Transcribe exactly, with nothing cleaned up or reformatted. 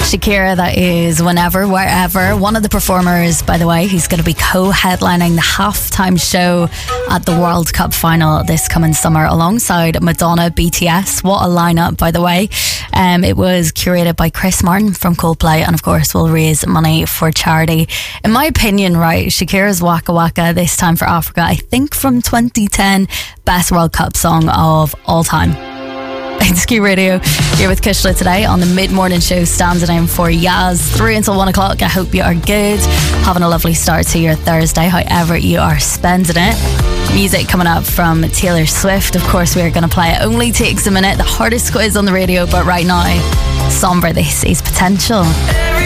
Shakira, that is Whenever, Wherever. One of the performers, by the way, he's going to be co-headlining the halftime show at the World Cup final this coming summer alongside Madonna, B T S. What a lineup, by the way. Um, it was curated by Chris Martin from Coldplay, and of course will raise money for charity. In my opinion, right, Shakira's Waka Waka, this time for Africa, I think from twenty ten, best World Cup song of all time. It's Q Radio. You're with Kishla today on the mid-morning show, standing in for Yaz, three until one o'clock. I hope you are good, having a lovely start to your Thursday, however you are spending it. Music coming up from Taylor Swift. Of course, we are going to play It Only Takes a Minute, the hardest quiz on the radio, but right now, Somber, This Is Potential.